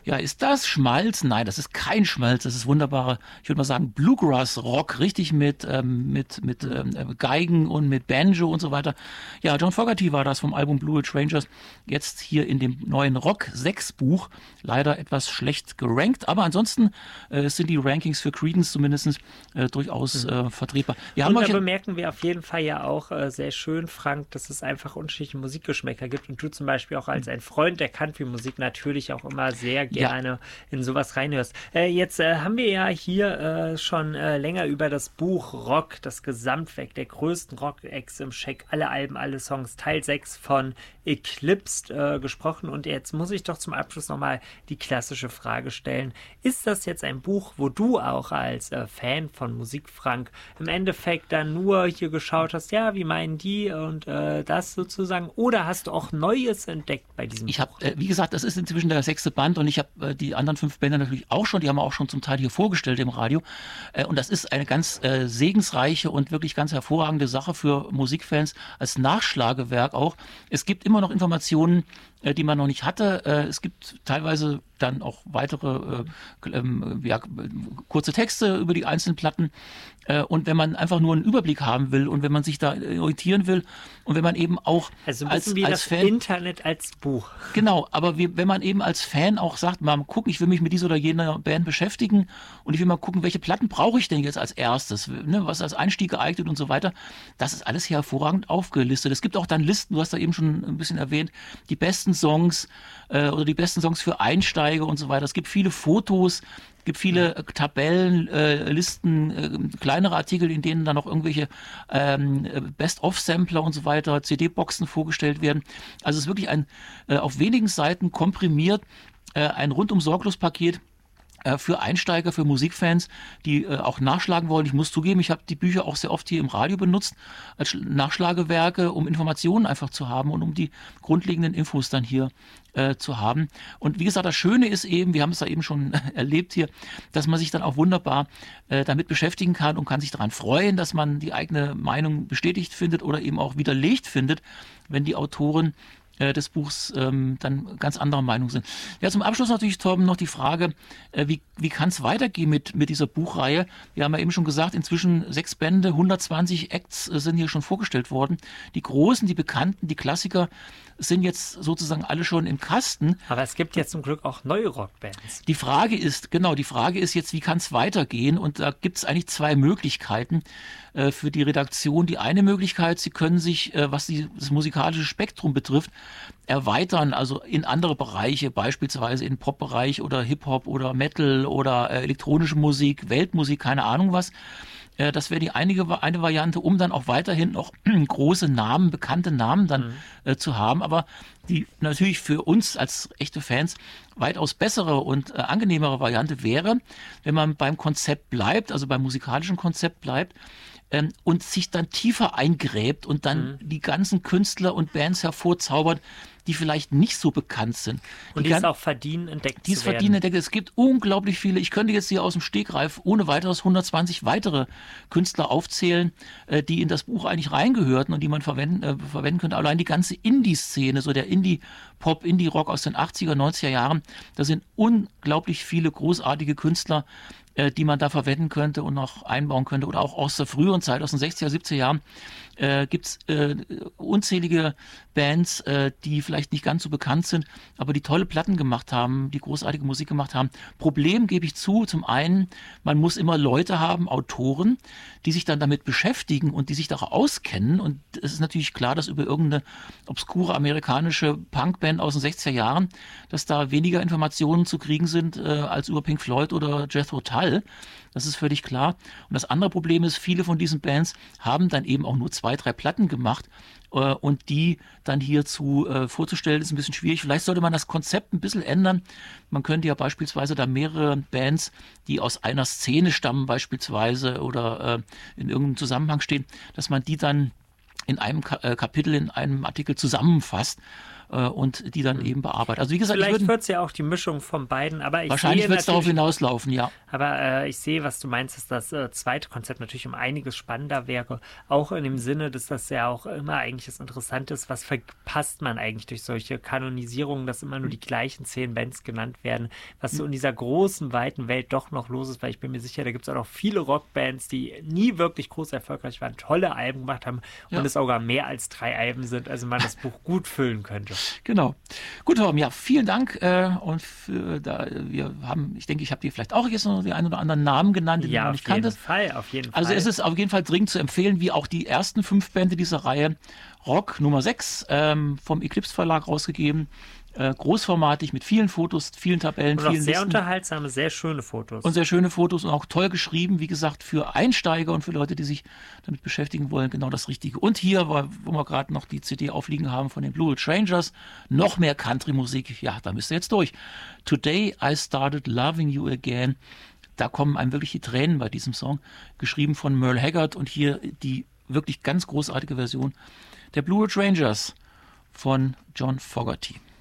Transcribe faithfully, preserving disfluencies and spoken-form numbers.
Ja, ist das Schmalz? Nein, das ist kein Schmalz. Das ist wunderbare, ich würde mal sagen, Bluegrass-Rock, richtig mit, ähm, mit, mit ähm, Geigen und mit Banjo und so weiter. Ja, John Fogerty war das vom Album Blue Ridge Rangers. Jetzt hier in dem neuen Rock sechs Buch. Leider etwas schlecht gerankt, aber ansonsten äh, sind die Rankings für Creedence zumindest äh, durchaus äh, vertretbar. Wir haben und da bemerken wir auf jeden Fall ja auch äh, sehr schön, Frank, dass es einfach unterschiedliche Musikgeschmäcker gibt und du zum Beispiel auch als ein Freund der Country-Musik natürlich auch immer sehr gerne ja. in sowas reinhörst. Äh, jetzt äh, haben wir ja hier äh, schon äh, länger über das Buch Rock, das Gesamtwerk der größten Rock-Acts im Scheck, alle Alben, alle Songs, Teil sechs von Eclipsed äh, gesprochen und jetzt muss ich doch zum Abschluss nochmal die klassische Frage stellen. Ist das jetzt ein Buch, wo du auch als äh, Fan von Musik, Frank, im Endeffekt dann nur hier geschaut hast, ja, wie meinen die und äh, das sozusagen, oder hast du auch Neues entdeckt bei diesem ich Buch? Ich habe, äh, wie gesagt, das ist inzwischen der sechste Band und ich habe äh, die anderen fünf Bände natürlich auch schon, die haben wir auch schon zum Teil hier vorgestellt im Radio äh, und das ist eine ganz äh, segensreiche und wirklich ganz hervorragende Sache für Musikfans als Nachschlagewerk auch. Es gibt immer noch Informationen, äh, die man noch nicht hatte. Äh, es gibt teilweise dann auch weitere äh, ähm, ja, kurze Texte über die einzelnen Platten. Äh, und wenn man einfach nur einen Überblick haben will und wenn man sich da orientieren will und wenn man eben auch also als, wie als das Fan... Internet als Buch. Genau, aber wie, wenn man eben als Fan auch sagt, mal gucken, ich will mich mit dieser oder jener Band beschäftigen und ich will mal gucken, welche Platten brauche ich denn jetzt als erstes, ne, was als Einstieg geeignet und so weiter. Das ist alles hier hervorragend aufgelistet. Es gibt auch dann Listen, du hast da eben schon ein bisschen erwähnt, die besten Songs äh, oder die besten Songs für Einsteiger und so weiter. Es gibt viele Fotos, es gibt viele äh, Tabellen, äh, Listen, äh, kleinere Artikel, in denen dann noch irgendwelche ähm, Best-of-Sampler und so weiter, C D-Boxen vorgestellt werden. Also es ist wirklich ein äh, auf wenigen Seiten komprimiert, äh, ein rundum sorglos Paket äh, für Einsteiger, für Musikfans, die äh, auch nachschlagen wollen. Ich muss zugeben, ich habe die Bücher auch sehr oft hier im Radio benutzt, als Nachschlagewerke, um Informationen einfach zu haben und um die grundlegenden Infos dann hier äh, zu haben. Und wie gesagt, das Schöne ist eben, wir haben es ja eben schon erlebt hier, dass man sich dann auch wunderbar äh, damit beschäftigen kann und kann sich daran freuen, dass man die eigene Meinung bestätigt findet oder eben auch widerlegt findet, wenn die Autoren äh, des Buchs ähm, dann ganz anderer Meinung sind. Ja, zum Abschluss natürlich, Torben, noch die Frage, äh, wie, wie kann es weitergehen mit, mit dieser Buchreihe? Wir haben ja eben schon gesagt, inzwischen sechs Bände, hundertzwanzig Acts äh, sind hier schon vorgestellt worden. Die großen, die bekannten, die Klassiker sind jetzt sozusagen alle schon im Kasten. Aber es gibt jetzt zum Glück auch neue Rockbands. Die Frage ist, genau, die Frage ist jetzt, wie kann es weitergehen? Und da gibt es eigentlich zwei Möglichkeiten äh, für die Redaktion. Die eine Möglichkeit, sie können sich, äh, was die, das musikalische Spektrum betrifft, erweitern, also in andere Bereiche, beispielsweise in Pop-Bereich oder Hip-Hop oder Metal oder äh, elektronische Musik, Weltmusik, keine Ahnung was. Das wäre die einige, eine Variante, um dann auch weiterhin noch große Namen, bekannte Namen dann mhm. äh, zu haben, aber die natürlich für uns als echte Fans weitaus bessere und äh, angenehmere Variante wäre, wenn man beim Konzept bleibt, also beim musikalischen Konzept bleibt ähm, und sich dann tiefer eingräbt und dann mhm. die ganzen Künstler und Bands hervorzaubert, die vielleicht nicht so bekannt sind. Und die, die es auch verdienen, entdeckt die zu es werden. verdienen, entdeckt. Es gibt unglaublich viele. Ich könnte jetzt hier aus dem Stegreif ohne weiteres hundertzwanzig weitere Künstler aufzählen, äh, die in das Buch eigentlich reingehörten und die man verwenden, äh, verwenden könnte. Allein die ganze Indie-Szene, so der Indie-Pop, Indie-Rock aus den achtziger, neunziger Jahren, da sind unglaublich viele großartige Künstler, äh, die man da verwenden könnte und noch einbauen könnte. Oder auch aus der früheren Zeit, aus den sechziger, siebziger Jahren, äh, gibt es äh, unzählige Bands, äh, die vielleicht nicht ganz so bekannt sind, aber die tolle Platten gemacht haben, die großartige Musik gemacht haben. Problem gebe ich zu, zum einen, man muss immer Leute haben, Autoren, die sich dann damit beschäftigen und die sich da auskennen. Und es ist natürlich klar, dass über irgendeine obskure amerikanische Punkband aus den sechziger Jahren, dass da weniger Informationen zu kriegen sind äh, als über Pink Floyd oder Jethro Tull. Das ist völlig klar. Und das andere Problem ist, viele von diesen Bands haben dann eben auch nur zwei, drei Platten gemacht. Äh, und die dann hierzu äh, vorzustellen, ist ein bisschen schwierig. Vielleicht sollte man das Konzept ein bisschen ändern. Man könnte ja beispielsweise da mehrere Bands, die aus einer Szene stammen beispielsweise oder äh, in irgendeinem Zusammenhang stehen, dass man die dann in einem Ka- äh, Kapitel, in einem Artikel zusammenfasst äh, und die dann mhm. eben bearbeitet. Also wie gesagt, vielleicht wird es ja auch die Mischung von beiden, aber ich wahrscheinlich wird es darauf hinauslaufen, ja. Aber äh, ich sehe, was du meinst, dass das äh, zweite Konzept natürlich um einiges spannender wäre, auch in dem Sinne, dass das ja auch immer eigentlich das Interessante ist, was verpasst man eigentlich durch solche Kanonisierungen, dass immer nur die gleichen zehn Bands genannt werden, was so in dieser großen, weiten Welt doch noch los ist, weil ich bin mir sicher, da gibt es auch noch viele Rockbands, die nie wirklich groß erfolgreich waren, tolle Alben gemacht haben und ja. es sogar mehr als drei Alben sind, also man das Buch gut füllen könnte. Genau. Gut, Torben, ja, vielen Dank äh, und für, da, wir haben, ich denke, ich habe dir vielleicht auch jetzt noch den einen oder anderen Namen genannt, den ja, du noch nicht kanntest. Auf jeden Fall, auf jeden Fall. Also es ist auf jeden Fall dringend zu empfehlen, wie auch die ersten fünf Bände dieser Reihe. Rock Nummer sechs ähm, vom Eclipse Verlag rausgegeben. Äh, großformatig mit vielen Fotos, vielen Tabellen, und vielen sehr Listen. unterhaltsame, sehr schöne Fotos. Und sehr schöne Fotos und auch toll geschrieben, wie gesagt, für Einsteiger und für Leute, die sich damit beschäftigen wollen, genau das Richtige. Und hier, wo wir gerade noch die C D aufliegen haben von den Blue Ridge Rangers, noch mehr Country-Musik, ja, da müsst ihr jetzt durch. Today I Started Loving You Again, da kommen einem wirklich die Tränen bei diesem Song, geschrieben von Merle Haggard und hier die wirklich ganz großartige Version der Blue Ridge Rangers von John Fogerty.